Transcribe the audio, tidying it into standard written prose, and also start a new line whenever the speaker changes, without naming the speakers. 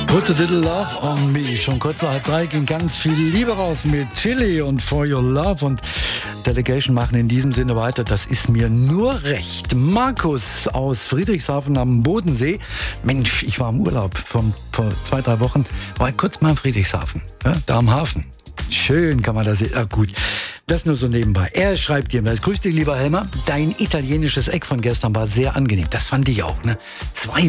Put a little love on me. Schon kurz nach 3 ging ganz viel Liebe raus mit Chili und For Your Love. Und Delegation machen in diesem Sinne weiter. Das ist mir nur recht. Markus aus Friedrichshafen am Bodensee. Mensch, ich war im Urlaub vor 2-3 Wochen. War kurz mal in Friedrichshafen, ja, da am Hafen. Schön kann man das sehen. Gut, das nur so nebenbei. Er schreibt jedenfalls: Grüß dich, lieber Helmer. Dein italienisches Eck von gestern war sehr angenehm. Das fand ich auch, ne? 2